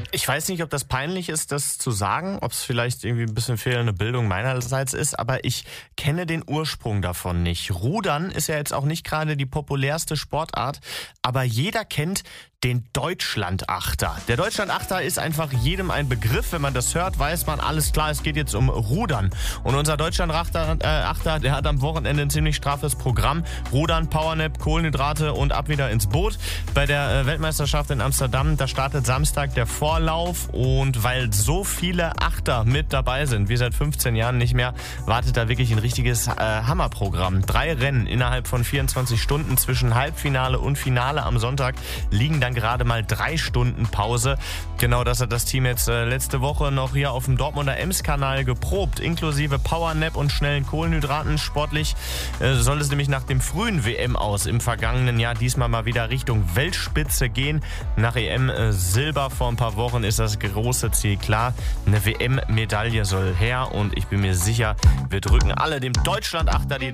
Ich weiß nicht, ob das peinlich ist, das zu sagen, ob es vielleicht irgendwie ein bisschen fehlende Bildung meinerseits ist, aber ich kenne den Ursprung davon nicht. Rudern ist ja jetzt auch nicht gerade die populärste Sportart, aber jeder kennt den Deutschlandachter. Der Deutschlandachter ist einfach jedem ein Begriff. Wenn man das hört, weiß man, alles klar, es geht jetzt um Rudern. Und unser Deutschlandachter, der hat am Wochenende ein ziemlich straffes Programm. Rudern, Powernap, Kohlenhydrate und ab wieder ins Boot. Bei der Weltmeisterschaft in Amsterdam, da startet Samstag der Vorlauf. Und weil so viele Achter mit dabei sind, wie seit 15 Jahren nicht mehr, wartet da wirklich ein richtiges Hammerprogramm. 3 Rennen innerhalb von 24 Stunden zwischen Halbfinale und Finale am Sonntag liegen dann gerade mal 3 Stunden Pause. Genau das hat das Team jetzt letzte Woche noch hier auf dem Dortmunder Ems-Kanal geprobt, inklusive Powernap und schnellen Kohlenhydraten. Sportlich soll es nämlich nach dem frühen WM aus im vergangenen Jahr diesmal mal wieder Richtung Weltspitze gehen. Nach EM Silber vor ein paar Wochen ist das große Ziel klar. Eine WM-Medaille soll her und ich bin mir sicher, wir drücken alle dem Deutschlandachter die